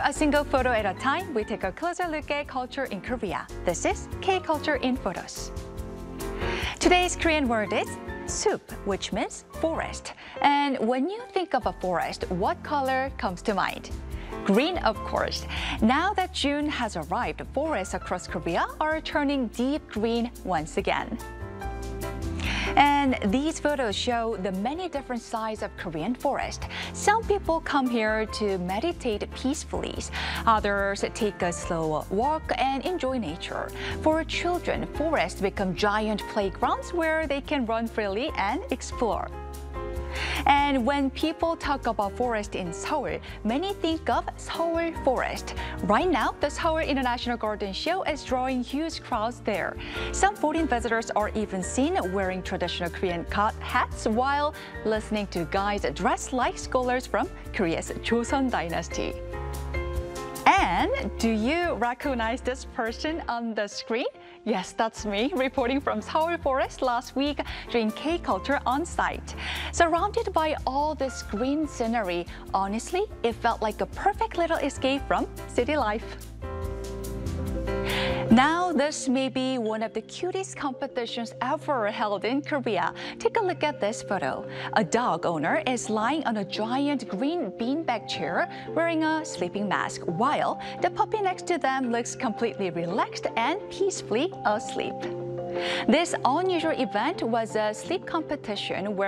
A single photo at a time, we take a closer look at culture in Korea. This is K-Culture in Photos. Today's Korean word is soup, which means forest. And when you think of a forest, what color comes to mind? Green, of course. Now that June has arrived, forests across Korea are turning deep green once again. And these photos show the many different sides of Korean forest. Some people come here to meditate peacefully. Others take a slow walk and enjoy nature. For children, forests become giant playgrounds where they can run freely and explore. And when people talk about forest in Seoul, many think of Seoul Forest. Right now, the Seoul International Garden Show is drawing huge crowds there. Some foreign visitors are even seen wearing traditional Korean cot hats while listening to guides dressed like scholars from Korea's Joseon Dynasty. And do you recognize this person on the screen? Yes, that's me, reporting from Seoul Forest last week during K-Culture on site. Surrounded by all this green scenery, honestly, it felt like a perfect little escape from city life. Now, this may be one of the cutest competitions ever held in Korea. Take a look at this photo. A dog owner is lying on a giant green beanbag chair wearing a sleeping mask, while the puppy next to them looks completely relaxed and peacefully asleep. This unusual event was a sleep competition where